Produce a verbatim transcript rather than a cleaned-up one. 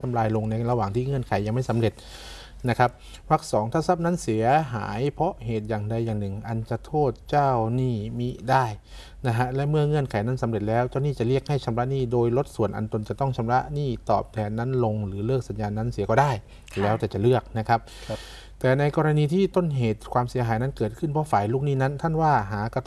ทำลายลงในระหว่างที่เงื่อนไขยังไม่สำเร็จนะครับวรรคสองถ้าทรัพย์นั้นเสียหายเพราะเหตุอย่างใดอย่างหนึ่งอันจะโทษเจ้าหนี้มิได้นะฮะและเมื่อเงื่อนไขนั้นสำเร็จแล้วเจ้าหนี้จะเรียกให้ชำระหนี้โดยลดส่วนอันตนจะต้องชำระหนี้ตอบแทนนั้นลงหรือเลิกสัญญานั้นเสียก็ได้แล้วแต่จะเลือกนะครับแต่ในกรณีที่ต้นเหตุความเสียหายนั้นเกิดขึ้นเพราะฝ่ายลูกหนี้นั้นท่านว่าหากระ